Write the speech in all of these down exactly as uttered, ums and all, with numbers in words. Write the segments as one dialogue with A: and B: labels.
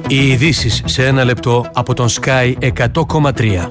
A: Οι ειδήσεις σε ένα λεπτό από τον Sky εκατό κόμμα τρία.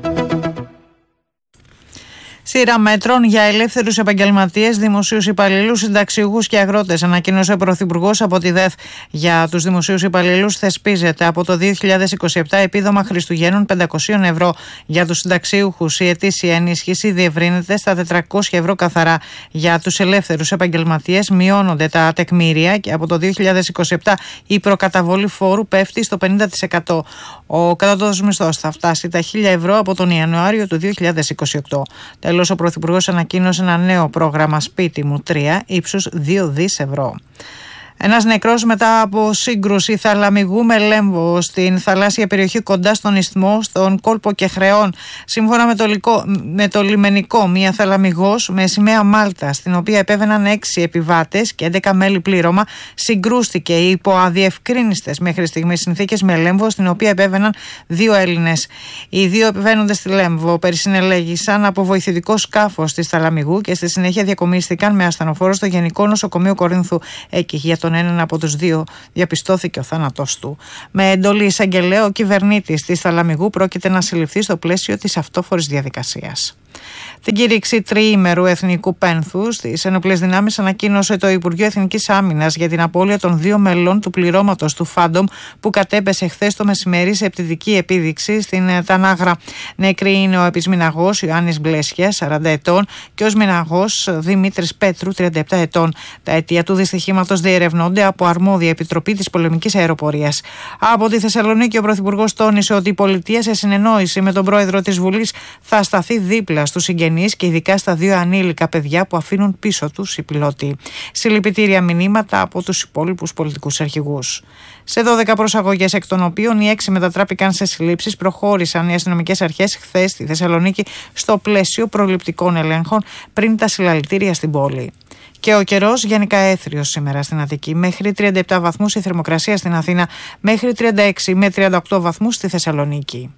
B: Σειρά μέτρων για ελεύθερους επαγγελματίες, δημοσίους υπαλλήλους, συνταξιούχους και αγρότες, ανακοίνωσε ο Πρωθυπουργός. Από τη ΔΕΘ για τους δημοσίους υπαλλήλους θεσπίζεται από το δύο χιλιάδες είκοσι επτά επίδομα Χριστουγέννων πεντακόσια ευρώ. Για τους συνταξιούχους η ετήσια ενίσχυση διευρύνεται στα τετρακόσια ευρώ καθαρά. Για τους ελεύθερους επαγγελματίες μειώνονται τα τεκμήρια και από το δύο χιλιάδες είκοσι επτά η προκαταβολή φόρου πέφτει στο πενήντα τοις εκατό. Ο κατώτατος μισθός θα φτάσει τα χίλια ευρώ από τον Ιανουάριο του δύο χιλιάδες είκοσι οκτώ. Τέλος, ο Πρωθυπουργός ανακοίνωσε ένα νέο πρόγραμμα Σπίτι μου τρία ύψους δύο δισεκατομμύρια ευρώ. Ένας νεκρός μετά από σύγκρουση θαλαμιγού με λέμβο στην θαλάσσια περιοχή κοντά στον Ισθμό, στον κόλπο Κεχρεών. Σύμφωνα με το, λικό, με το λιμενικό, μια θαλαμιγός με σημαία Μάλτα, στην οποία επέβαιναν έξι επιβάτες και έντεκα μέλη πλήρωμα, συγκρούστηκε υπό αδιευκρίνιστες μέχρι στιγμής συνθήκες με λέμβο, στην οποία επέβαιναν δύο Έλληνες. Οι δύο επιβαίνοντες στη Λέμβο περισυνελέγησαν από βοηθητικό σκάφος της θαλαμιγού και στη συνέχεια διακομίστηκαν με ασθενοφόρο στο Γενικό Νοσοκομείο Κορίνθου. Εκεί για τον έναν από τους δύο διαπιστώθηκε ο θάνατος του. Με εντολή εισαγγελέα, ο κυβερνήτης της Θαλαμιγού πρόκειται να συλληφθεί στο πλαίσιο της αυτόφορης διαδικασίας. Την κήρυξη τριήμερου εθνικού πένθους στις ενόπλες δυνάμεις ανακοίνωσε το Υπουργείο Εθνικής Άμυνας για την απώλεια των δύο μελών του πληρώματος του Φάντομ που κατέπεσε χθες το μεσημέρι σε πτυτική επίδειξη στην Τανάγρα. Νεκροί είναι ο επισμηναγός Ιωάννης Μπλέσια, σαράντα ετών, και ο σμηναγός Δημήτρης Πέτρου, τριάντα επτά ετών. Τα αιτία του δυστυχήματος διερευνώνται από αρμόδια επιτροπή της πολεμικής αεροπορίας. Από τη Θεσσαλονίκη, ο Πρωθυπουργός τόνισε ότι η πολιτεία, σε συνεννόηση με τον πρόεδρο της Βουλής, θα σταθεί δίπλα στους συγγενείς και ειδικά στα δύο ανήλικα παιδιά που αφήνουν πίσω τους οι πιλότοι. Συλληπιτήρια μηνύματα από τους υπόλοιπους πολιτικούς αρχηγούς. Σε δώδεκα προσαγωγές, εκ των οποίων οι έξι μετατράπηκαν σε συλλήψεις, προχώρησαν οι αστυνομικές αρχές χθες στη Θεσσαλονίκη στο πλαίσιο προληπτικών ελέγχων πριν τα συλλαλητήρια στην πόλη. Και ο καιρός γενικά έθριος σήμερα στην Αττική. Μέχρι τριάντα επτά βαθμούς η θερμοκρασία στην Αθήνα, μέχρι τριάντα έξι με τριάντα οκτώ βαθμούς στη Θεσσαλονίκη.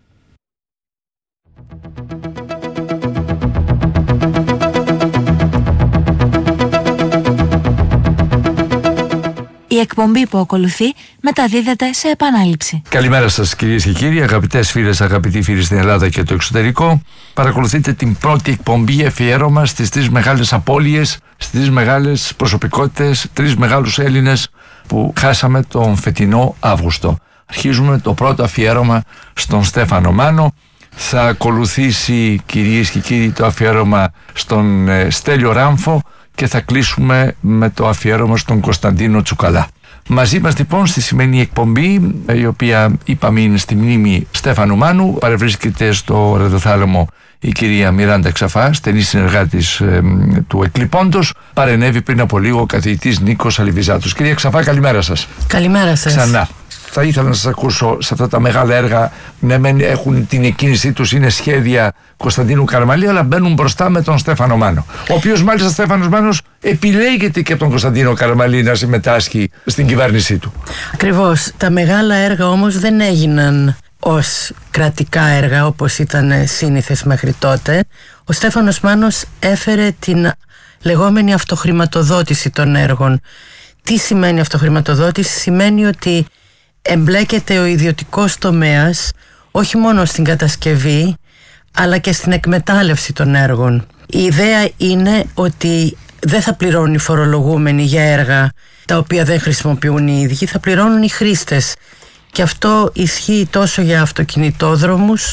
C: Η εκπομπή που ακολουθεί μεταδίδεται σε επανάληψη.
D: Καλημέρα σας κυρίες και κύριοι, αγαπητές φίλες, αγαπητοί φίλοι στην Ελλάδα και το εξωτερικό. Παρακολουθείτε την πρώτη εκπομπή αφιέρωμα στις τρεις μεγάλες απώλειες, στις τρεις μεγάλες προσωπικότητες, τρεις μεγάλους Έλληνες που χάσαμε τον φετινό Αύγουστο. Αρχίζουμε το πρώτο αφιέρωμα στον Στέφανο Μάνο. Θα ακολουθήσει, κυρίες και κύριοι, το αφιέρωμα στον ε, Στέλιο Ράμφο και θα κλείσουμε με το αφιέρωμα στον Κωνσταντίνο Τσουκαλά. Μαζί μας λοιπόν στη σημερινή εκπομπή, η οποία είπαμε είναι στη μνήμη Στέφανου Μάνου, παρευρίσκεται στο ραδιοθάλαμο η κυρία Μιράντα Ξαφά, στενή συνεργάτης ε, του Εκλειπώντος. Παρενέβη πριν από λίγο ο καθηγητής Νίκος Αλιβιζάτος. Κυρία Ξαφά, καλημέρα σας.
E: Καλημέρα σας.
D: Ξανά. Θα ήθελα να σας ακούσω σε αυτά τα μεγάλα έργα. Ναι, μεν έχουν την εκκίνησή τους, είναι σχέδια Κωνσταντίνου Καραμαλή, αλλά μπαίνουν μπροστά με τον Στέφανο Μάνο. Ο οποίος μάλιστα Στέφανος Μάνος επιλέγεται και από τον Κωνσταντίνο Καραμαλή να συμμετάσχει στην κυβέρνησή του.
E: Ακριβώς. Τα μεγάλα έργα όμως δεν έγιναν ως κρατικά έργα όπως ήταν σύνηθες μέχρι τότε. Ο Στέφανος Μάνος έφερε την λεγόμενη αυτοχρηματοδότηση των έργων. Τι σημαίνει αυτοχρηματοδότηση? Σημαίνει ότι εμπλέκεται ο ιδιωτικός τομέας όχι μόνο στην κατασκευή αλλά και στην εκμετάλλευση των έργων. Η ιδέα είναι ότι δεν θα πληρώνουν οι φορολογούμενοι για έργα τα οποία δεν χρησιμοποιούν οι ίδιοι, θα πληρώνουν οι χρήστες. Και αυτό ισχύει τόσο για αυτοκινητόδρομους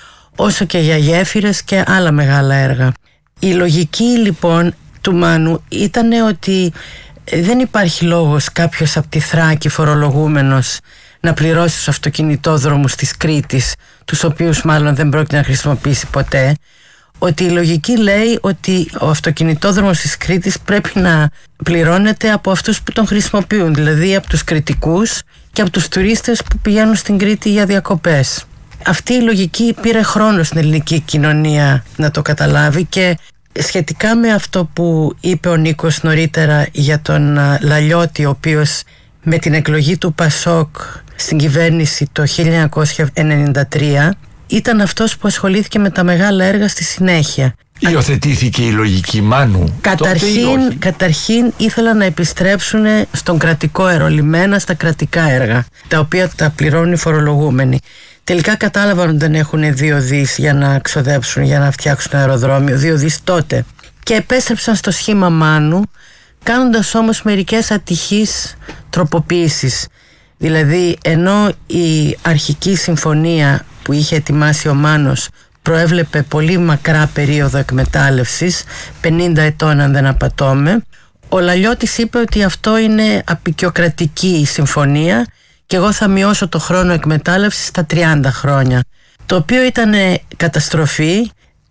E: όσο και για γέφυρες και άλλα μεγάλα έργα. Η λογική λοιπόν του Μάνου ήταν ότι δεν υπάρχει λόγος κάποιος από τη Θράκη φορολογούμενος να πληρώσει τους αυτοκινητόδρομους της Κρήτης, τους οποίους μάλλον δεν πρόκειται να χρησιμοποιήσει ποτέ. Ότι η λογική λέει ότι ο αυτοκινητόδρομος της Κρήτης πρέπει να πληρώνεται από αυτούς που τον χρησιμοποιούν, δηλαδή από τους κριτικούς και από τους τουρίστες που πηγαίνουν στην Κρήτη για διακοπές. Αυτή η λογική πήρε χρόνο στην ελληνική κοινωνία να το καταλάβει, και σχετικά με αυτό που είπε ο Νίκος νωρίτερα για τον Λαλιώτη, ο οποίος με την εκλογή του Πασόκ στην κυβέρνηση το χίλια εννιακόσια ενενήντα τρία ήταν αυτός που ασχολήθηκε με τα μεγάλα έργα στη συνέχεια.
D: Υιοθετήθηκε η λογική Μάνου.
E: Καταρχήν, καταρχήν ήθελαν να επιστρέψουν στον κρατικό αερολιμένα, στα κρατικά έργα, τα οποία τα πληρώνουν οι φορολογούμενοι. Τελικά κατάλαβαν ότι δεν έχουν δύο δις για να ξοδέψουν, για να φτιάξουν αεροδρόμιο, δύο δις τότε. Και επέστρεψαν στο σχήμα Μάνου, κάνοντας όμως μερικές ατυχείς τροποποίησεις. Δηλαδή, ενώ η αρχική συμφωνία που είχε ετοιμάσει ο Μάνος προέβλεπε πολύ μακρά περίοδο εκμετάλλευσης, πενήντα ετών αν δεν απατώμε, ο Λαλιώτης είπε ότι αυτό είναι απεικιοκρατική συμφωνία και εγώ θα μειώσω το χρόνο εκμετάλλευσης στα τριάντα χρόνια. Το οποίο ήταν καταστροφή,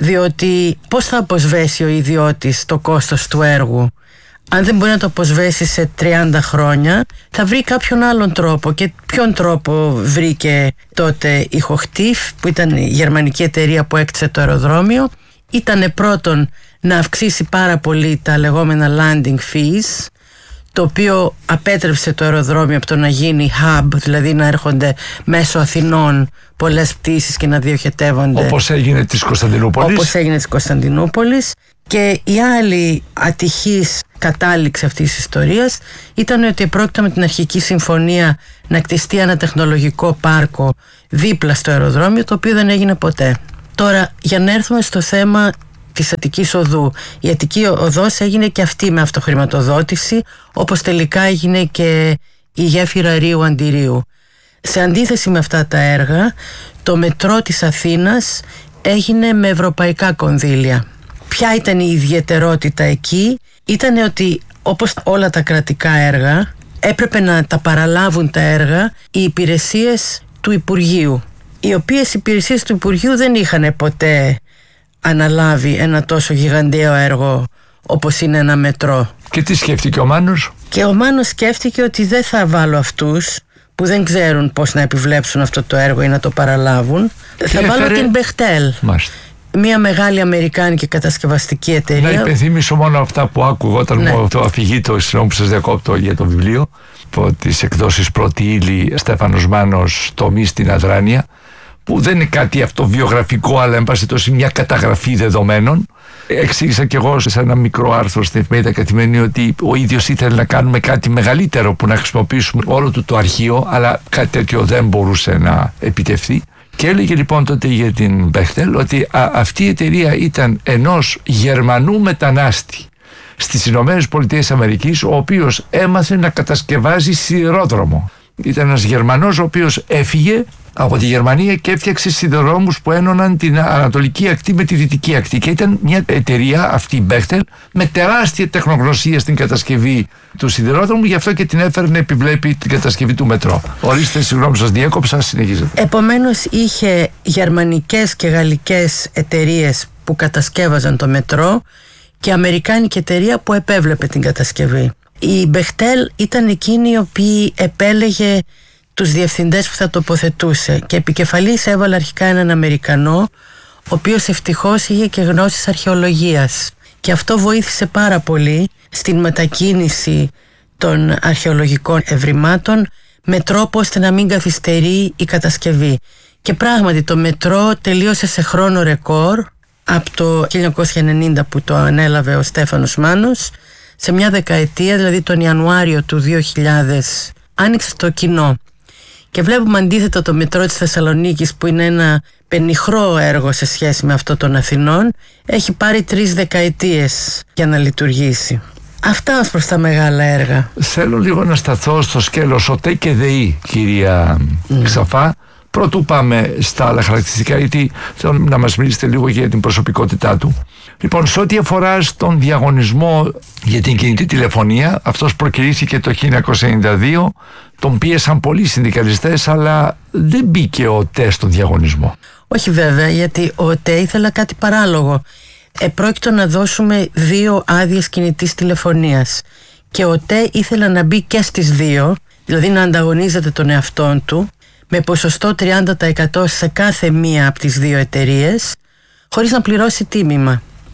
E: διότι πώς θα αποσβέσει ο ιδιώτης το κόστος του έργου? Αν δεν μπορεί να το αποσβέσει σε τριάντα χρόνια, θα βρει κάποιον άλλον τρόπο. Και ποιον τρόπο βρήκε τότε η Hochtief, που ήταν η γερμανική εταιρεία που έκτισε το αεροδρόμιο? Ήτανε πρώτον να αυξήσει πάρα πολύ τα λεγόμενα landing fees, το οποίο απέτρεψε το αεροδρόμιο από το να γίνει hub, δηλαδή να έρχονται μέσω Αθηνών πολλές πτήσεις και να διοχετεύονται.
D: Όπως έγινε της Κωνσταντινούπολης.
E: Όπως έγινε της Κωνσταντινούπολης. Και η άλλη ατυχής κατάληξη αυτής της ιστορίας ήταν ότι πρόκειται με την αρχική συμφωνία να κτιστεί ένα τεχνολογικό πάρκο δίπλα στο αεροδρόμιο, το οποίο δεν έγινε ποτέ. Τώρα, για να έρθουμε στο θέμα της Αττικής Οδού. Η Αττική Οδός έγινε και αυτή με αυτοχρηματοδότηση, όπως τελικά έγινε και η γέφυρα Ρίου Αντιρίου. Σε αντίθεση με αυτά τα έργα, το μετρό της Αθήνας έγινε με ευρωπαϊκά κονδύλια. Ποια ήταν η ιδιαιτερότητα εκεί? Ήταν ότι, όπως όλα τα κρατικά έργα, έπρεπε να τα παραλάβουν τα έργα οι υπηρεσίες του Υπουργείου, οι οποίες υπηρεσίες του Υπουργείου δεν είχαν ποτέ αναλάβει ένα τόσο γιγαντιαίο έργο όπως είναι ένα μετρό.
D: Και τι σκέφτηκε ο Μάνος?
E: Και ο Μάνος σκέφτηκε ότι δεν θα βάλω αυτούς που δεν ξέρουν πώς να επιβλέψουν αυτό το έργο ή να το παραλάβουν. Και θα έφερε... βάλω την Μπεχτέλ. Μάλιστα. Μια μεγάλη αμερικάνικη κατασκευαστική εταιρεία.
D: Να υπενθύμισω μόνο αυτά που άκουγα όταν ναι. μου το αφηγήτο, συγγνώμη που σας διακόπτω, για το βιβλίο, τις εκδόσεις Πρώτη Ύλη, Στέφανος Μάνος, τομή στην Αδράνεια, που δεν είναι κάτι αυτοβιογραφικό, αλλά εν πάση τόσο μια καταγραφή δεδομένων. Εξήγησα κι εγώ σε ένα μικρό άρθρο στην Εφημερίδα Καθημερινή ότι ο ίδιος ήθελε να κάνουμε κάτι μεγαλύτερο, που να χρησιμοποιήσουμε όλο του το αρχείο, αλλά κάτι τέτοιο δεν μπορούσε να επιτευχθεί. Και έλεγε λοιπόν τότε για την Μπεχτέλ ότι α, αυτή η εταιρεία ήταν ενός Γερμανού μετανάστη στις Ηνωμένες Πολιτείες Αμερικής, ο οποίος έμαθε να κατασκευάζει σιδηρόδρομο. Ήταν ένας Γερμανός ο οποίος έφυγε από τη Γερμανία και έφτιαξε σιδηροδρόμους που ένωναν την ανατολική ακτή με τη δυτική ακτή. Και ήταν μια εταιρεία, αυτή η Μπέχτελ, με τεράστια τεχνογνωσία στην κατασκευή του σιδηρόδρομου, γι' αυτό και την έφερε να επιβλέπει την κατασκευή του μετρό. Ορίστε, συγγνώμη, σας διέκοψα, συνεχίζετε.
E: Επομένως, είχε γερμανικές και γαλλικές εταιρείες που κατασκεύαζαν το μετρό και αμερικάνικη εταιρεία που επέβλεπε την κατασκευή. Η Μπεχτέλ ήταν εκείνη η οποία επέλεγε τους διευθυντές που θα τοποθετούσε και επικεφαλής έβαλε αρχικά έναν Αμερικανό, ο οποίος ευτυχώς είχε και γνώσεις αρχαιολογίας, και αυτό βοήθησε πάρα πολύ στην μετακίνηση των αρχαιολογικών ευρημάτων με τρόπο ώστε να μην καθυστερεί η κατασκευή. Και πράγματι το μετρό τελείωσε σε χρόνο ρεκόρ από το χίλια εννιακόσια ενενήντα που το ανέλαβε ο Στέφανος Μάνος. Σε μια δεκαετία, δηλαδή τον Ιανουάριο του δύο χιλιάδες, άνοιξε στο κοινό. Και βλέπουμε αντίθετα το μετρό της Θεσσαλονίκης, που είναι ένα πενιχρό έργο σε σχέση με αυτό των Αθηνών, έχει πάρει τρεις δεκαετίες για να λειτουργήσει. Αυτά ως προς τα μεγάλα έργα.
D: Θέλω λίγο να σταθώ στο σκέλος ΟΤΕ και ΔΕΗ, κυρία mm. Ξαφά. Πρωτού πάμε στα άλλα χαρακτηριστικά, γιατί θέλω να μας μιλήσετε λίγο για την προσωπικότητά του. Λοιπόν, σε ό,τι αφορά στον διαγωνισμό για την κινητή τηλεφωνία, αυτός προκηρύχθηκε το χίλια εννιακόσια ενενήντα δύο, τον πίεσαν πολλοί συνδικαλιστές, αλλά δεν μπήκε ο ΟΤΕ στον διαγωνισμό.
E: Όχι βέβαια, γιατί ο ΟΤΕ ήθελε κάτι παράλογο. Επρόκειτο να δώσουμε δύο άδειες κινητής τηλεφωνίας και ο ΟΤΕ ήθελε να μπει και στις δύο, δηλαδή να ανταγωνίζεται τον εαυτόν του, με ποσοστό τριάντα τοις εκατό σε κάθε μία από τις δύο εταιρείες, χωρίς να πληρώσει τίμημα.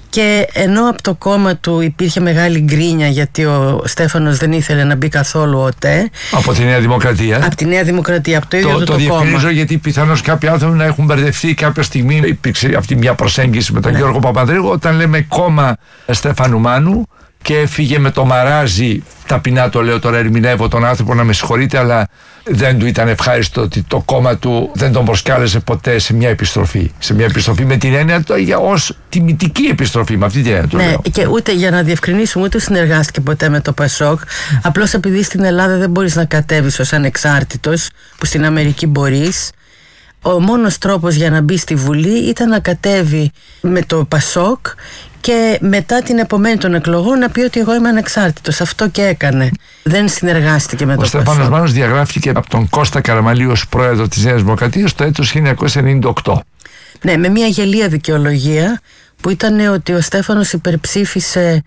E: Και ενώ από το κόμμα του υπήρχε μεγάλη γκρίνια γιατί ο Στέφανος δεν ήθελε να μπει καθόλου ο ΟΤΕ.
D: Από τη Νέα Δημοκρατία.
E: Από τη Νέα Δημοκρατία, από το ίδιο το, το,
D: το,
E: το
D: διευκρινίζω
E: κόμμα.
D: Γιατί πιθανώς κάποιοι άνθρωποι να έχουν μπερδευτεί. Κάποια στιγμή υπήρξε αυτή μια προσέγγιση με τον ναι. Γιώργο Παπανδρέου, όταν λέμε κόμμα Στέφανου Μάνου και έφυγε με το μαράζι. Ταπεινά το λέω τώρα, ερμηνεύω τον άνθρωπο, να με συγχωρείτε, αλλά δεν του ήταν ευχάριστο ότι το κόμμα του δεν τον προσκάλεσε ποτέ σε μια επιστροφή. Σε μια επιστροφή με την έννοια του ως τιμητική επιστροφή, με αυτή την έννοια του
E: ναι,
D: λέω.
E: Και ούτε για να διευκρινίσουμε, ούτε συνεργάστηκε ποτέ με το Πασόκ. Mm. Απλώς επειδή στην Ελλάδα δεν μπορείς να κατέβεις ως ανεξάρτητος, που στην Αμερική μπορείς. Ο μόνος τρόπος για να μπει στη Βουλή ήταν να κατέβει με το Πασόκ και μετά την επομένη των εκλογών να πει ότι εγώ είμαι ανεξάρτητος. Αυτό και έκανε. Δεν συνεργάστηκε με
D: ο
E: το Πασόκ.
D: Ο Στέφανος Μάνος διαγράφηκε από τον Κώστα Καραμαλή ως πρόεδρο της Νέας Δημοκρατίας το έτος χίλια εννιακόσια ενενήντα οκτώ.
E: Ναι, με μια γελία δικαιολογία που ήταν ότι ο Στέφανος υπερψήφισε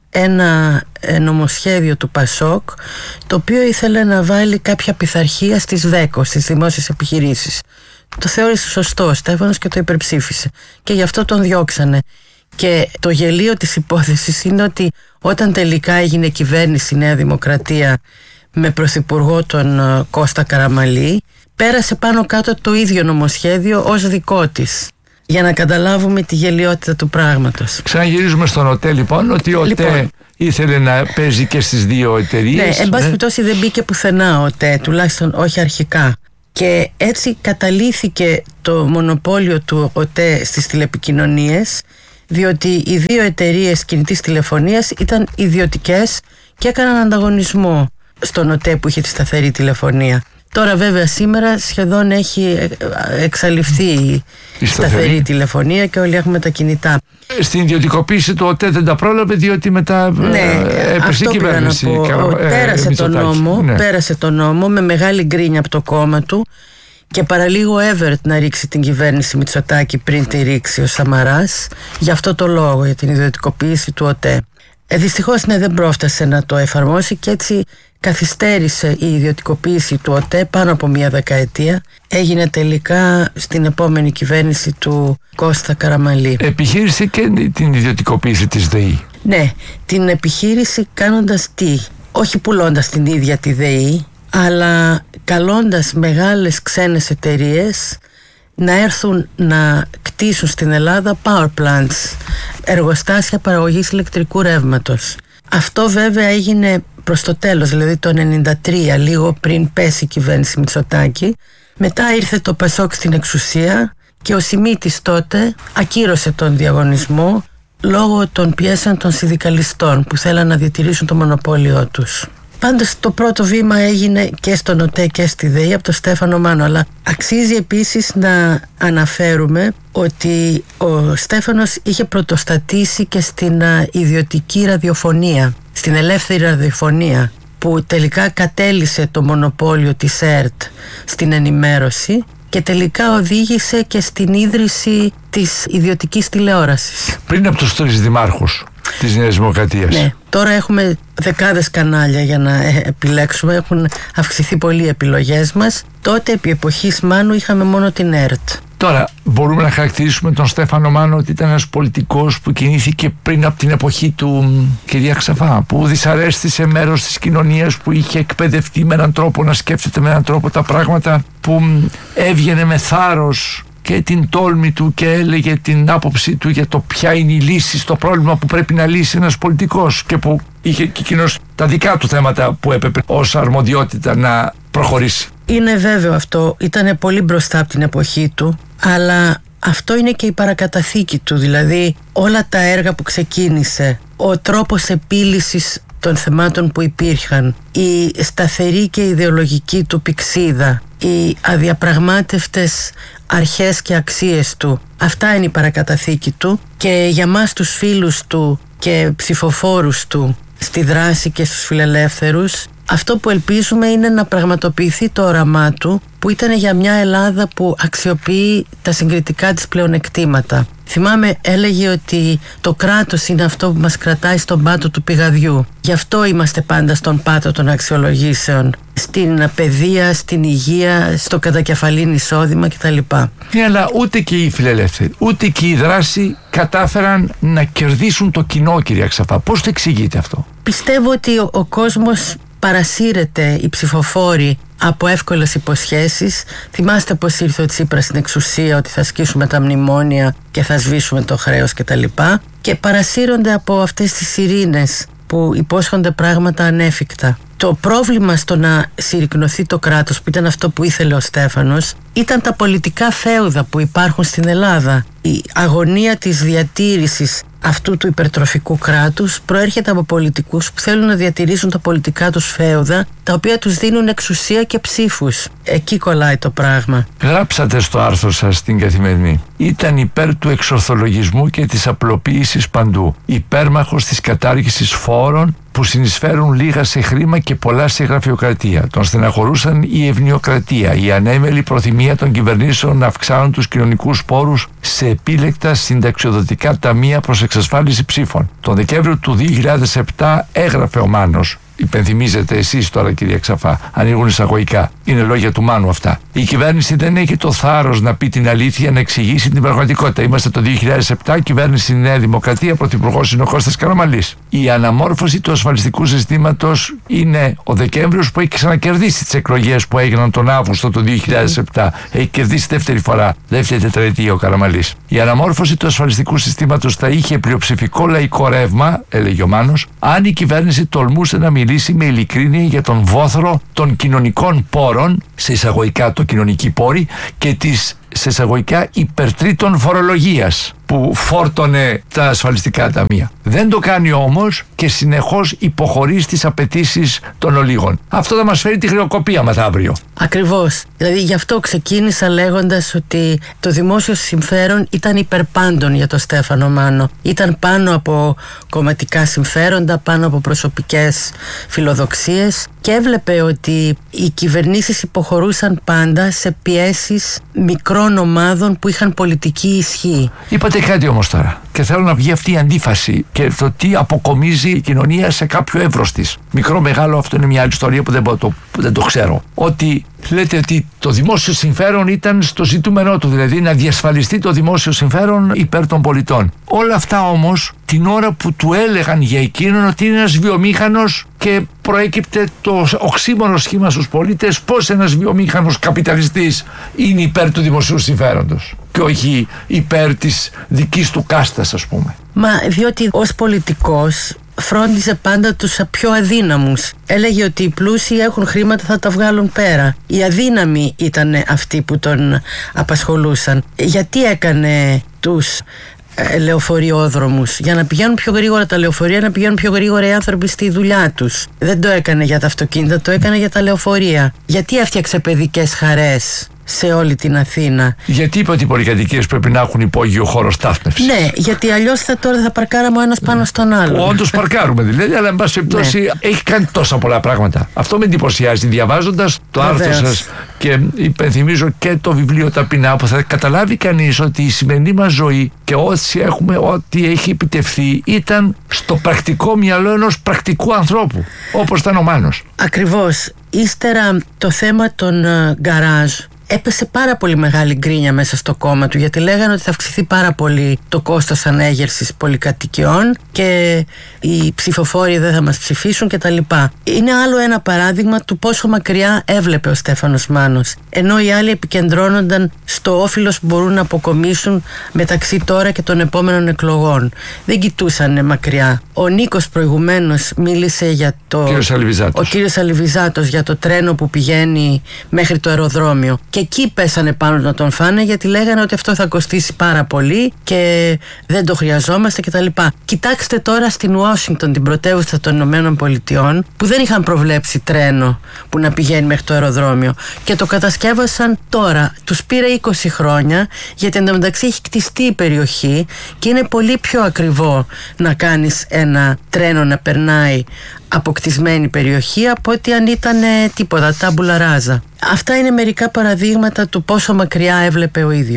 E: ένα νομοσχέδιο του Πασόκ, το οποίο ήθελε να βάλει κάποια πειθαρχία στις ΒΕΚΟ, στις δημόσιες επιχειρήσεις. Το θεώρησε σωστό ο Στέφανος και το υπερψήφισε και γι' αυτό τον διώξανε. Και το γελίο της υπόθεσης είναι ότι όταν τελικά έγινε κυβέρνηση η Νέα Δημοκρατία με πρωθυπουργό τον Κώστα Καραμαλή, πέρασε πάνω κάτω το ίδιο νομοσχέδιο ως δικό της. Για να καταλάβουμε τη γελιότητα του πράγματος.
D: Ξαναγυρίζουμε στον ΟΤΕ λοιπόν, ότι ο ΟΤΕ λοιπόν, ήθελε να παίζει και στις δύο εταιρείες.
E: Ναι, εν πάση περιπτώσει δεν μπήκε πουθενά ο ΟΤΕ, τουλάχιστον όχι αρχικά. Και έτσι καταλήθηκε το μονοπόλιο του ΟΤΕ στις τηλεπικοινωνίες, διότι οι δύο εταιρείες κινητής τηλεφωνίας ήταν ιδιωτικές και έκαναν ανταγωνισμό στον ΟΤΕ που είχε τη σταθερή τηλεφωνία. Τώρα βέβαια σήμερα σχεδόν έχει εξαλειφθεί η σταθερή, σταθερή τηλεφωνία και όλοι έχουμε τα κινητά.
D: Στην ιδιωτικοποίηση του ΟΤΕ δεν τα πρόλαβε, διότι μετά
E: ναι,
D: έπεσε η κυβέρνηση.
E: Να πω. Ε, πέρασε, τον νόμο, ναι. πέρασε τον νόμο με μεγάλη γκρίνια από το κόμμα του και παραλίγο Εύερτ να ρίξει την κυβέρνηση Μητσοτάκη πριν τη ρίξει ο Σαμαράς, για αυτό το λόγο, για την ιδιωτικοποίηση του ΟΤΕ. Ε, δυστυχώς ναι, δεν πρόφτασε να το εφαρμόσει και έτσι καθυστέρησε η ιδιωτικοποίηση του ΟΤΕ πάνω από μία δεκαετία. Έγινε τελικά στην επόμενη κυβέρνηση του Κώστα Καραμαλή.
D: Επιχείρησε και την ιδιωτικοποίηση της ΔΕΗ.
E: Ναι, την επιχείρηση κάνοντας τι? Όχι πουλώντας την ίδια τη ΔΕΗ, αλλά καλώντας μεγάλες ξένες εταιρείες να έρθουν να κτίσουν στην Ελλάδα power plants, εργοστάσια παραγωγής ηλεκτρικού ρεύματος. Αυτό βέβαια έγινε προς το τέλος, δηλαδή το ενενήντα τρία, λίγο πριν πέσει η κυβέρνηση Μητσοτάκη. Μετά ήρθε το Πασόκ στην εξουσία και ο Σιμίτης τότε ακύρωσε τον διαγωνισμό λόγω των πιέσεων των συνδικαλιστών που θέλαν να διατηρήσουν το μονοπόλιο τους. Πάντως το πρώτο βήμα έγινε και στον ΟΤΕ και στη ΔΕΗ από τον Στέφανο Μάνο, αλλά αξίζει επίσης να αναφέρουμε ότι ο Στέφανος είχε πρωτοστατήσει και στην ιδιωτική ραδιοφωνία, στην ελεύθερη ραδιοφωνία, που τελικά κατέλυσε το μονοπόλιο της ΕΡΤ στην ενημέρωση και τελικά οδήγησε και στην ίδρυση της ιδιωτικής τηλεόρασης.
D: Πριν από τους τρεις δημάρχους της Νέας Δημοκρατίας.
E: Ναι, τώρα έχουμε δεκάδες κανάλια για να επιλέξουμε, έχουν αυξηθεί πολύ οι επιλογές μας. Τότε επί εποχής Μάνου είχαμε μόνο την ΕΡΤ.
D: Τώρα μπορούμε να χαρακτηρίσουμε τον Στέφανο Μάνο ότι ήταν ένας πολιτικός που κινήθηκε πριν από την εποχή του κυρία Ξαφά, που δυσαρέστησε μέρος της κοινωνίας, που είχε εκπαιδευτεί με έναν τρόπο να σκέφτεται με έναν τρόπο τα πράγματα, που έβγαινε με θάρρος και την τόλμη του και έλεγε την άποψή του για το ποια είναι η λύση στο πρόβλημα που πρέπει να λύσει ένας πολιτικός, και που είχε και εκείνος τα δικά του θέματα που έπρεπε ως αρμοδιότητα να προχωρήσει.
E: Είναι βέβαιο αυτό, ήταν πολύ μπροστά από την εποχή του, αλλά αυτό είναι και η παρακαταθήκη του, δηλαδή όλα τα έργα που ξεκίνησε, ο τρόπος επίλυσης των θεμάτων που υπήρχαν, η σταθερή και ιδεολογική του πυξίδα, οι αδιαπραγμάτευτες αρχές και αξίες του, αυτά είναι η παρακαταθήκη του, και για μας τους φίλους του και ψηφοφόρους του στη δράση και στους φιλελεύθερους, αυτό που ελπίζουμε είναι να πραγματοποιηθεί το όραμά του, που ήταν για μια Ελλάδα που αξιοποιεί τα συγκριτικά της πλεονεκτήματα. θυμάμαι έλεγε ότι το κράτος είναι αυτό που μας κρατάει στον πάτο του πηγαδιού. Γι' αυτό είμαστε πάντα στον πάτο των αξιολογήσεων, στην παιδεία, στην υγεία, στο κατακεφαλήν εισόδημα κτλ.
D: Ναι, αλλά ούτε και οι φιλελεύθεροι, ούτε και οι δράση κατάφεραν να κερδίσουν το κοινό, κυρία Ξαφά. Πώς το εξηγείτε αυτό?
E: Πιστεύω ότι ο, ο κόσμος παρασύρεται, οι ψηφοφόροι, από εύκολες υποσχέσεις. Θυμάστε πως ήρθε ο Τσίπρας στην εξουσία, ότι θα σκίσουμε τα μνημόνια και θα σβήσουμε το χρέος κτλ. Και, και παρασύρονται από αυτές τις ειρήνες που υπόσχονται πράγματα ανέφικτα. Το πρόβλημα στο να συρρικνωθεί το κράτος, που ήταν αυτό που ήθελε ο Στέφανος, ήταν τα πολιτικά φέουδα που υπάρχουν στην Ελλάδα. Η αγωνία της διατήρησης αυτού του υπερτροφικού κράτους προέρχεται από πολιτικούς που θέλουν να διατηρήσουν τα πολιτικά τους φέουδα, τα οποία τους δίνουν εξουσία και ψήφους. Εκεί κολλάει το πράγμα.
D: Γράψατε στο άρθρο σας στην Καθημερινή: ήταν υπέρ του εξορθολογισμού και της απλοποίησης παντού, υπέρμαχος της κατάργησης φόρων που συνεισφέρουν λίγα σε χρήμα και πολλά σε γραφειοκρατία. Τον στεναχωρούσαν η ευνοιοκρατία, η ανέμελη προθυμία των κυβερνήσεων να αυξάνουν τους κοινωνικούς πόρους σε επίλεκτα συνταξιοδοτικά ταμεία προς εξασφάλιση ψήφων. Τον Δεκέμβριο του δύο χιλιάδες επτά έγραφε ο Μάνος. Υπενθυμίζετε εσείς τώρα, κυρία Ξαφά, ανοίγουν εισαγωγικά. Είναι λόγια του Μάνου αυτά. Η κυβέρνηση δεν έχει το θάρρος να πει την αλήθεια, να εξηγήσει την πραγματικότητα. Είμαστε το δύο χιλιάδες επτά, κυβέρνηση Νέα Δημοκρατία, πρωθυπουργός είναι ο Κώστας Καραμανλής. Η αναμόρφωση του ασφαλιστικού συστήματος είναι ο Δεκέμβριος, που έχει ξανακερδίσει τις εκλογές που έγιναν τον Αύγουστο του δύο χιλιάδες επτά. Έχει κερδίσει δεύτερη φορά, δεύτερη τετραετία ο Καραμανλής. Η αναμόρφωση του ασφαλιστικού συστήματος θα είχε πλειοψηφικό λαϊκό ρεύμα, έλεγε ο Μάνος, αν η κυβέρνηση τολμούσε να μιλήσει με ειλικρίνεια για τον βόθρο των κοινωνικών πόρων, σε εισαγωγικά το κοινωνική πόρη, και της σε εισαγωγικά υπερτρίτων φορολογίας που φόρτωνε τα ασφαλιστικά ταμεία. Δεν το κάνει όμως και συνεχώς υποχωρεί στις απαιτήσεις των ολίγων. Αυτό θα μας φέρει τη χρεοκοπία μεθαύριο.
E: Ακριβώς. Δηλαδή γι' αυτό ξεκίνησα λέγοντας ότι το δημόσιο συμφέρον ήταν υπερπάντων για τον Στέφανο Μάνο. Ήταν πάνω από κομματικά συμφέροντα, πάνω από προσωπικές φιλοδοξίες, και έβλεπε ότι οι κυβερνήσεις υποχωρούσαν πάντα σε πιέσεις μικρών ομάδων που είχαν πολιτική ισχύ.
D: Είπατε κάτι όμως τώρα, και θέλω να βγει αυτή η αντίφαση και το τι αποκομίζει η κοινωνία σε κάποιο εύρος της. Μικρό, μεγάλο, αυτό είναι μια άλλη ιστορία που δεν, το, που δεν το ξέρω. Ότι λέτε ότι το δημόσιο συμφέρον ήταν στο ζητούμενό του, δηλαδή να διασφαλιστεί το δημόσιο συμφέρον υπέρ των πολιτών. Όλα αυτά όμως την ώρα που του έλεγαν για εκείνον ότι είναι ένας βιομήχανος, και προέκυπτε το οξύμορο σχήμα στους πολίτες πώς ένας βιομήχανος καπιταλιστής είναι υπέρ του δημοσίου συμφέροντος και όχι υπέρ της δικής του κάστας, ας πούμε.
E: Μα διότι ως πολιτικός φρόντιζε πάντα τους πιο αδύναμους. Έλεγε ότι οι πλούσιοι έχουν χρήματα, θα τα βγάλουν πέρα. Οι αδύναμοι ήταν αυτοί που τον απασχολούσαν. Γιατί έκανε τους λεωφοριόδρομους? Για να πηγαίνουν πιο γρήγορα τα λεωφορεία, να πηγαίνουν πιο γρήγορα οι άνθρωποι στη δουλειά τους. Δεν το έκανε για τα αυτοκίνητα, το έκανε για τα λεωφορεία. Γιατί έφτιαξε παιδικές χαρές σε όλη την Αθήνα?
D: Γιατί είπε ότι οι πολυκατοικίες πρέπει να έχουν υπόγειο χώρο στάθμευσης?
E: Ναι, γιατί αλλιώς θα, τώρα θα παρκάραμε ο ένας πάνω στον άλλο.
D: Όντως παρκάρουμε δηλαδή, αλλά εν πάση περιπτώσει ναι. Έχει κάνει τόσα πολλά πράγματα. Αυτό με εντυπωσιάζει διαβάζοντας το άρθρο σας, και υπενθυμίζω και το βιβλίο Ταπεινά, που θα καταλάβει κανείς ότι η σημερινή μας ζωή και όσοι έχουμε, ό,τι έχει επιτευχθεί, ήταν στο πρακτικό μυαλό ενός πρακτικού ανθρώπου, όπως ήταν ο Μάνος.
E: Ακριβώς. Ύστερα το θέμα των uh, γκαράζ έπεσε πάρα πολύ μεγάλη γκρίνια μέσα στο κόμμα του, γιατί λέγανε ότι θα αυξηθεί πάρα πολύ το κόστος ανέγερσης πολυκατοικιών και οι ψηφοφόροι δεν θα μας ψηφίσουν κτλ. Είναι άλλο ένα παράδειγμα του πόσο μακριά έβλεπε ο Στέφανος Μάνος, ενώ οι άλλοι επικεντρώνονταν στο όφελος που μπορούν να αποκομίσουν μεταξύ τώρα και των επόμενων εκλογών. Δεν κοιτούσαν μακριά. Ο Νίκος προηγουμένως μίλησε για το...
D: Κύριος Αλιβιζάτος.
E: Ο κύριος Αλιβιζάτος για το τρένο που πηγαίνει μέχρι το αεροδρόμιο. Και εκεί πέσανε πάνω να τον φάνε, γιατί λέγανε ότι αυτό θα κοστίσει πάρα πολύ και δεν το χρειαζόμαστε κτλ. Κοιτάξτε τώρα στην Ουάσιγκτον, την πρωτεύουσα των Ηνωμένων Πολιτειών, που δεν είχαν προβλέψει τρένο που να πηγαίνει μέχρι το αεροδρόμιο και το κατασκεύασαν τώρα. Τους πήρε είκοσι χρόνια, γιατί εντωμεταξύ έχει κτιστεί η περιοχή και είναι πολύ πιο ακριβό να κάνεις ένα τρένο να περνάει αποκτισμένη περιοχή από ότι αν ήταν ε, τίποτα, τάμπουλα ράζα. Αυτά είναι μερικά παραδείγματα του πόσο μακριά έβλεπε ο ίδιος.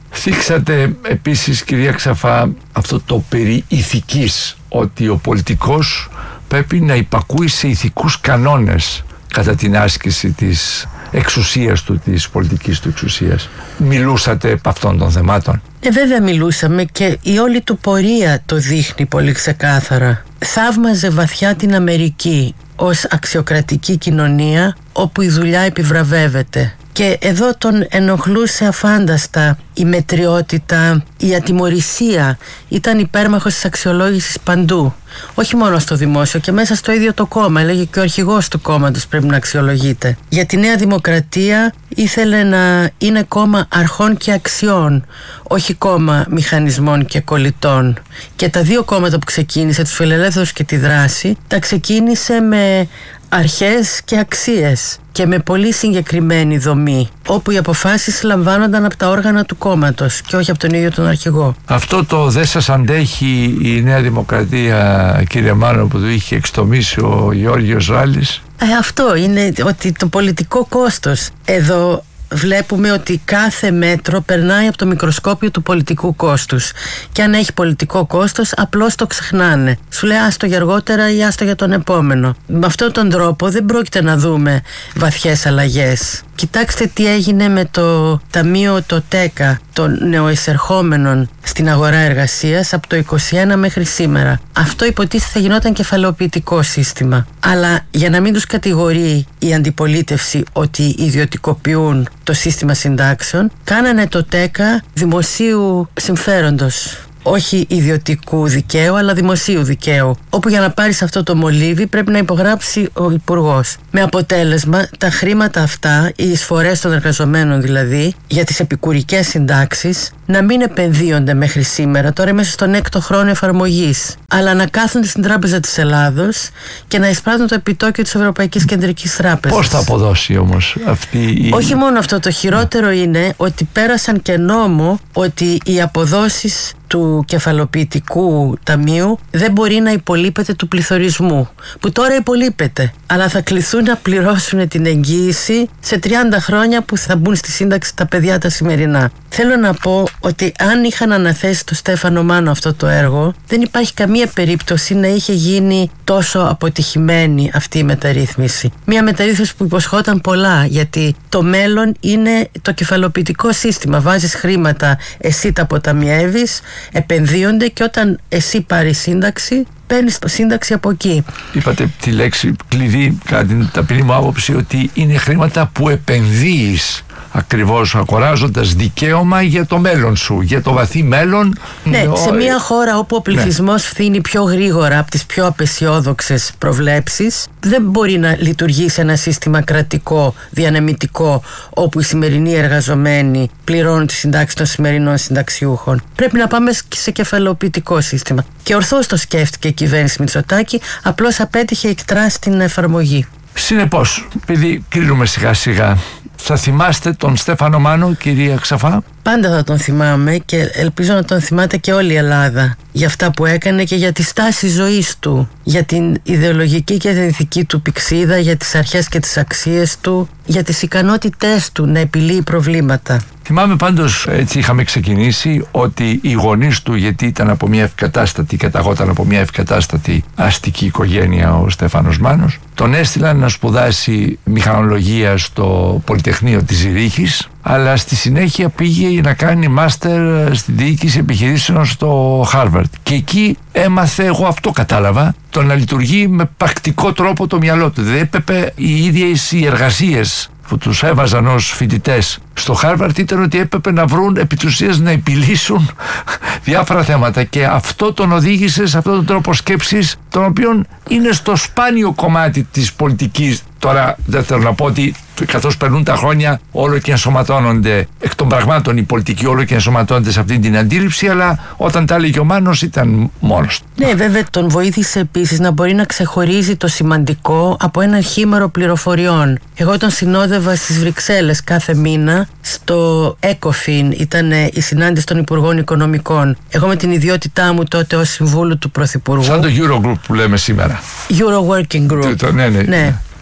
D: Θίξατε επίσης, κυρία Ξαφά, αυτό το περί ηθικής, ότι ο πολιτικός πρέπει να υπακούει σε ηθικούς κανόνες κατά την άσκηση της εξουσίας του, της πολιτικής του εξουσίας. Μιλούσατε από αυτών των θεμάτων?
E: Ε, βέβαια μιλούσαμε, και η όλη του πορεία το δείχνει πολύ ξεκάθαρα. Θαύμαζε βαθιά την Αμερική ως αξιοκρατική κοινωνία όπου η δουλειά επιβραβεύεται. Και εδώ τον ενοχλούσε αφάνταστα η μετριότητα, η ατιμωρησία. Ήταν υπέρμαχος της αξιολόγησης παντού. Όχι μόνο στο δημόσιο, και μέσα στο ίδιο το κόμμα. Έλεγε και ο αρχηγός του κόμματος πρέπει να αξιολογείται. Για τη Νέα Δημοκρατία ήθελε να είναι κόμμα αρχών και αξιών, όχι κόμμα μηχανισμών και κολλητών. Και τα δύο κόμματα που ξεκίνησε, τους Φιλελεύθερους και τη Δράση, τα ξεκίνησε με αρχές και αξίες και με πολύ συγκεκριμένη δομή, όπου οι αποφάσεις λαμβάνονταν από τα όργανα του κόμματος και όχι από τον ίδιο τον αρχηγό.
D: Αυτό το «δεν σας αντέχει η Νέα Δημοκρατία», κύριε Μάνο, που το είχε εξτομίσει ο Γεώργιος Ράλης?
E: Ε, αυτό είναι, ότι το πολιτικό κόστος. Εδώ βλέπουμε ότι κάθε μέτρο περνάει από το μικροσκόπιο του πολιτικού κόστους. Και αν έχει πολιτικό κόστος, απλώς το ξεχνάνε. Σου λέει άστο για αργότερα ή άστο για τον επόμενο. Με αυτόν τον τρόπο δεν πρόκειται να δούμε βαθιές αλλαγές. Κοιτάξτε τι έγινε με το ταμείο, το ΤΕΚΑ, των νεοεισερχόμενων στην αγορά εργασίας από το είκοσι ένα μέχρι σήμερα. Αυτό υποτίθεται θα γινόταν κεφαλαιοποιητικό σύστημα. Αλλά για να μην τους κατηγορεί η αντιπολίτευση ότι ιδιωτικοποιούν το σύστημα συντάξεων, κάνανε το ΤΕΚΑ δημοσίου συμφέροντος. Όχι ιδιωτικού δικαίου, αλλά δημοσίου δικαίου. Όπου για να πάρεις αυτό το μολύβι πρέπει να υπογράψει ο υπουργός. Με αποτέλεσμα τα χρήματα αυτά, οι εισφορές των εργαζομένων δηλαδή, για τις επικουρικές συντάξεις, να μην επενδύονται μέχρι σήμερα, τώρα μέσα στον έκτο χρόνο εφαρμογής, αλλά να κάθονται στην Τράπεζα της Ελλάδος και να εισπράττουν το επιτόκιο της Ευρωπαϊκής Κεντρικής Τράπεζας.
D: Πώς θα αποδώσει όμως αυτή η...
E: Όχι μόνο αυτό, το χειρότερο είναι ότι πέρασαν και νόμο ότι οι αποδόσεις του κεφαλοποιητικού ταμείου δεν μπορεί να υπολείπεται του πληθωρισμού, που τώρα υπολείπεται, αλλά θα κληθούν να πληρώσουν την εγγύηση σε τριάντα χρόνια που θα μπουν στη σύνταξη τα παιδιά τα σημερινά. Θέλω να πω ότι αν είχαν αναθέσει το Στέφανο Μάνο αυτό το έργο, δεν υπάρχει καμία περίπτωση να είχε γίνει τόσο αποτυχημένη αυτή η μεταρρύθμιση. Μια μεταρρύθμιση που υποσχόταν πολλά, γιατί το μέλλον είναι το κεφαλοποιητικό σύστημα. Βάζεις χρήματα, εσύ τα αποταμιεύεις, επενδύονται, και όταν εσύ πάρεις σύνταξη, παίρνεις σύνταξη από εκεί.
D: Είπατε τη λέξη κλειδί, κατά την ταπεινή μου άποψη, ότι είναι χρήματα που επενδύεις, ακριβώς αγοράζοντας δικαίωμα για το μέλλον σου, για το βαθύ μέλλον.
E: Ναι, ο... σε μια χώρα όπου ο πληθυσμός ναι. φθήνει πιο γρήγορα από τις πιο απεσιόδοξες προβλέψεις, δεν μπορεί να λειτουργήσει ένα σύστημα κρατικό, διανεμητικό, όπου οι σημερινοί εργαζομένοι πληρώνουν τις συντάξεις των σημερινών συνταξιούχων. Πρέπει να πάμε σε κεφαλαιοποιητικό σύστημα. Και ορθώς το σκέφτηκε η κυβέρνηση Μητσοτάκη, απλώς απέτυχε εκτρά στην εφαρμογή.
D: Συνεπώς, επειδή κλείνουμε σιγά σιγά, θα θυμάστε τον Στέφανο Μάνο, κυρία Ξαφά?
E: Πάντα θα τον θυμάμαι, και ελπίζω να τον θυμάται και όλη η Ελλάδα για αυτά που έκανε και για τη στάση ζωής του, για την ιδεολογική και την ηθική του πυξίδα, για τις αρχές και τις αξίες του, για τις ικανότητές του να επιλύει προβλήματα.
D: Θυμάμαι πάντως, έτσι είχαμε ξεκινήσει, ότι οι γονείς του, γιατί ήταν από μια ευκατάστατη, καταγόταν από μια ευκατάστατη αστική οικογένεια ο Στέφανος Μάνος, τον έστειλαν να σπουδάσει μηχανολογία στο Πολυτεχνείο της Ζηρίχης, αλλά στη συνέχεια πήγε να κάνει μάστερ στη διοίκηση επιχειρήσεων στο Χάρβαρντ. Και εκεί έμαθε, εγώ αυτό κατάλαβα, το να λειτουργεί με πρακτικό τρόπο το μυαλό του. Δεν έπρεπε οι ίδιες οι εργασίες που τους έβαζαν ως φοιτητές στο Χάρβαρντ ήταν ότι έπρεπε να βρουν επί της ουσίας να επιλύσουν διάφορα θέματα, και αυτό τον οδήγησε σε αυτόν τον τρόπο σκέψης, τον οποίον είναι στο σπάνιο κομμάτι της πολιτικής. Τώρα δεν θέλω να πω ότι καθώς περνούν τα χρόνια όλο και ενσωματώνονται εκ των πραγμάτων οι πολιτικοί, όλο και ενσωματώνονται σε αυτή την αντίληψη, αλλά όταν τα έλεγε ο Μάνος ήταν μόνος.
E: Ναι, βέβαια τον βοήθησε επίσης να μπορεί να ξεχωρίζει το σημαντικό από ένα χήμαρο πληροφοριών. Εγώ τον συνόδευα στις Βρυξέλλες κάθε μήνα στο ECOFIN, ήταν η συνάντηση των Υπουργών Οικονομικών. Εγώ με την ιδιότητά μου τότε ως συμβούλου του Πρωθυπουργού.
D: Σαν το Eurogroup που λέμε σήμερα.
E: Euro Working Group.
D: Το, ναι, ναι.
E: ναι.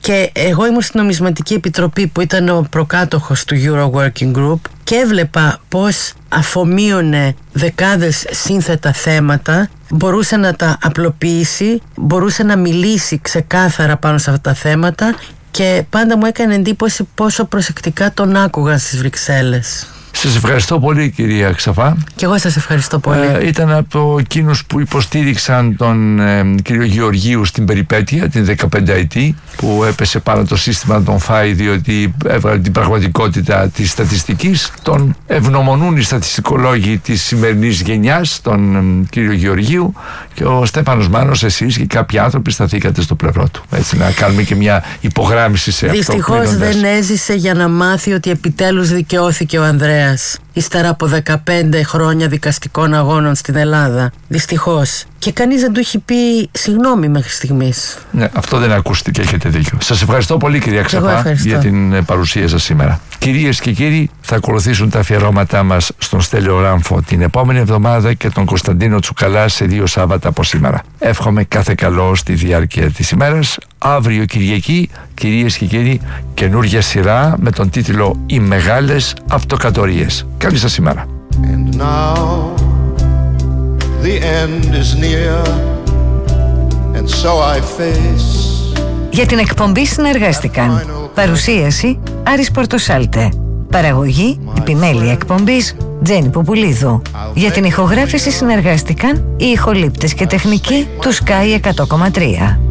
E: Και εγώ ήμουν στην Νομισματική Επιτροπή που ήταν ο προκάτοχος του Euro Working Group και έβλεπα πως αφομοίωνε δεκάδες σύνθετα θέματα, μπορούσε να τα απλοποιήσει, μπορούσε να μιλήσει ξεκάθαρα πάνω σε αυτά τα θέματα και πάντα μου έκανε εντύπωση πόσο προσεκτικά τον άκουγαν στις Βρυξέλλες.
D: Σας ευχαριστώ πολύ, κυρία Ξαφά.
E: Και εγώ σας ευχαριστώ πολύ.
D: Ε, ήταν από εκείνους που υποστήριξαν τον ε, κύριο Γεωργίου στην περιπέτεια, την δεκαπενταετή, που έπεσε πάνω το σύστημα να τον φάει διότι έβγαλε την πραγματικότητα της στατιστικής. Τον ευγνωμονούν οι στατιστικολόγοι της σημερινής γενιάς, τον ε, κύριο Γεωργίου, και ο Στέφανος Μάνος, εσείς και κάποιοι άνθρωποι σταθήκατε στο πλευρό του. Έτσι, να κάνουμε και μια υπογράμμιση σε αυτό.
E: Δυστυχώς δεν έζησε για να μάθει ότι επιτέλους δικαιώθηκε ο Ανδρέας ύστερα από δεκαπέντε χρόνια δικαστικών αγώνων στην Ελλάδα. Δυστυχώς. Και κανείς δεν του έχει πει συγγνώμη μέχρι στιγμής. Ναι,
D: αυτό δεν ακούστηκε, έχετε δίκιο. Σας ευχαριστώ πολύ, κυρία Ξαφά, για την παρουσία σας σήμερα. Κυρίες και κύριοι, θα ακολουθήσουν τα αφιερώματά μας στον Στέλιο Ράμφο την επόμενη εβδομάδα και τον Κωνσταντίνο Τσουκαλά σε δύο Σάββατα από σήμερα. Εύχομαι κάθε καλό στη διάρκεια της ημέρας. Αύριο Κυριακή, κυρίες και κύριοι, καινούργια σειρά με τον τίτλο «Οι μεγάλες αυτοκρατορίες». Καλή σας ημέρα. And now, the end is near, and so I face...
F: Για την εκπομπή συνεργάστηκαν παρουσίαση Άρης Πορτοσάλτε, παραγωγή επιμέλεια εκπομπής Τζέννη Πουπουλίδου. Για την ηχογράφηση συνεργάστηκαν οι ηχολήπτες και τεχνικοί του Sky εκατό κόμμα τρία.